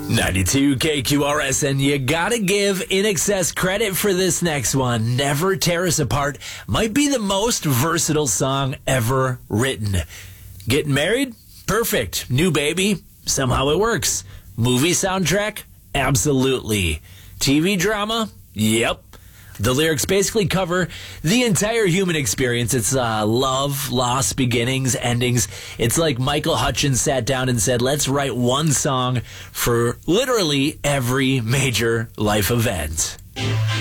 92 KQRS, and you gotta give In Excess credit for this next one. Never Tear Us Apart might be the most versatile song ever written. Getting married? Perfect. New baby? Somehow it works. Movie soundtrack? Absolutely. TV drama? Yep. The lyrics basically cover the entire human experience. It's love, loss, beginnings, endings. It's like Michael Hutchence sat down and said, let's write one song for literally every major life event.